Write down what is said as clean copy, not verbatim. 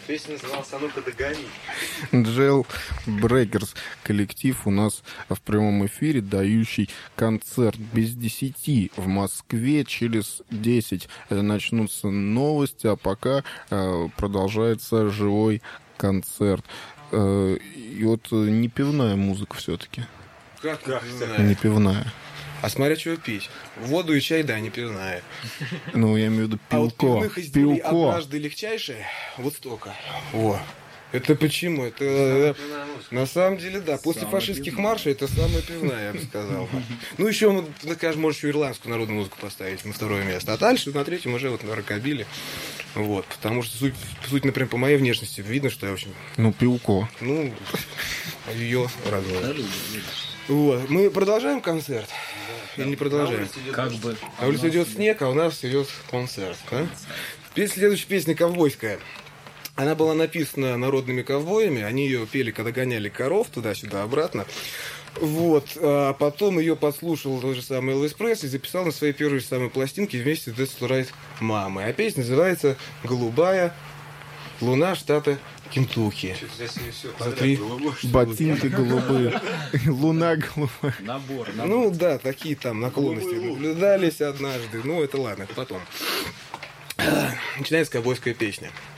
Песня называлась «А ну-ка догони». Jailbreakers коллектив у нас в прямом эфире, дающий концерт без 10 в Москве. Через 10 начнутся новости, а пока продолжается живой концерт. И вот не пивная музыка все-таки. Как Не пивная. А смотря чего пить. Воду и чай, да, не пивная. Ну, я имею в виду А вот пивко. пивных изделий Пивко. однажды легчайшее, вот столько. О, это почему? Это на самом деле, да, после фашистских маршей это самая пивная, я бы сказал. Ну, еще, ну, скажем, можешь еще ирландскую народную музыку поставить на второе место. А дальше на третьем уже вот на рокобили. Вот, потому что суть, например, по моей внешности видно, что я очень... Ну, пивко. Ну, ее радует. Вот, мы продолжаем концерт? Или не продолжаем? Как бы. На улице идет снег, а у нас идет концерт. Да? Следующая песня ковбойская. Она была написана народными ковбоями. Они ее пели, когда гоняли коров туда-сюда, обратно. Вот. А потом ее подслушал тот же самый Элвис Пресли и записал на своей первой самой пластинке вместе с That's Right Mama. А песня называется «Голубая луна штата Кентукки». За 3 Ботинки голубые. Луна голубая. Набор. Ну да, такие там наклонности наблюдались однажды. Ну это ладно, это потом. Начинается ковбойская песня.